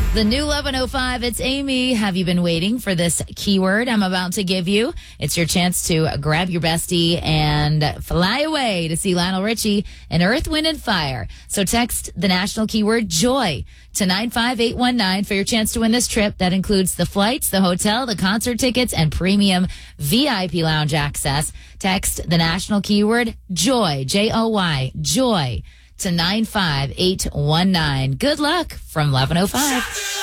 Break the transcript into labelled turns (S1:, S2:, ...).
S1: The new 11:05, it's Amy. Have you been waiting for this keyword I'm about to give you? It's your chance to grab your bestie and fly away to see Lionel Richie in Earth, Wind, and Fire. So text the national keyword JOY to 95819 for your chance to win this trip. That includes the flights, the hotel, the concert tickets, and premium VIP lounge access. Text the national keyword JOY, J-O-Y, JOY to 95819. Good luck from 11:05.